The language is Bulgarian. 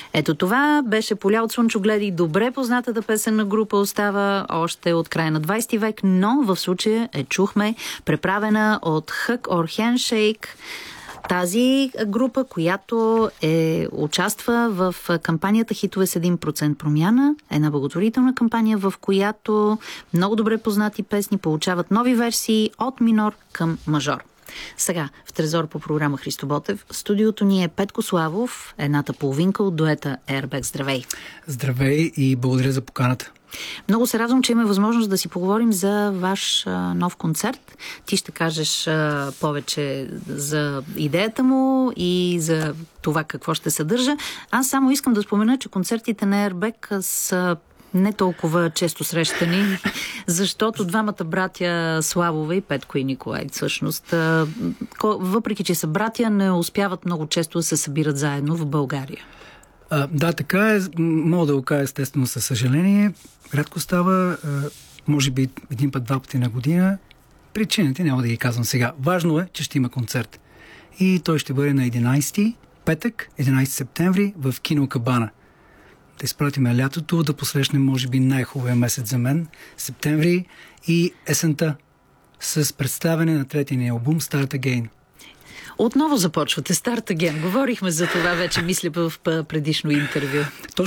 Ето това беше "Поля от слънчогледи", добре познатата песен на група "Остава" още от края на 20 век, но в случая чухме преправена от Hug or Handshake. Тази група, която участва в кампанията "Хитове с 1% промяна", една благотворителна кампания, в която много добре познати песни получават нови версии от минор към мажор. Сега, в Трезор по програма Христо Ботев, в студиото ни е Петко Славов, едната половинка от дуета Airbag. Здравей! Здравей и благодаря за поканата. Много се радвам, че имаме възможност да си поговорим за ваш нов концерт. Ти ще кажеш повече за идеята му и за това какво ще съдържа. Аз само искам да спомена, че концертите на Airbag са не толкова често срещани, защото двамата братя Славове, и Петко и Николай, всъщност, въпреки че са братя, не успяват много често да се събират заедно в България. Да, така е. Мога да го кажа естествено със съжаление. Рядко става, може би един път, два пъти на година. Причините няма да ги казвам сега. Важно е, че ще има концерт. И той ще бъде на 11 петък, 11 септември в кино Кабана. Да изпратим лятото, да посрещнем може би най-хубавия месец за мен, септември, и есента с представяне на третия ни албум Start Again. Отново започвате Start Again. Говорихме за това вече, мисля, в предишно интервю.